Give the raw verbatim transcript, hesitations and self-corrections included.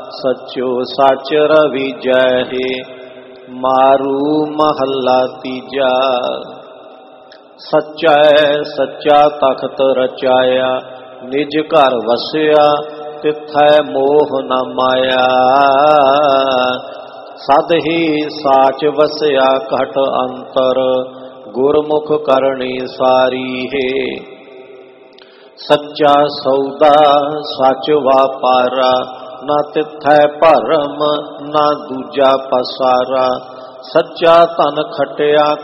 सचो सच रविजै हे। मारू महला तीजा। सच्चा सच्चा तख्त रचाया, निज घर वसिया, तिथै मोह न माया। सद ही साच वसिया घट अंतर, गुरमुख करणी सारी है। सच्चा सौदा सच वापारा, ना तिथै भरम ना दूजा पसारा। सच्चा धन खटिया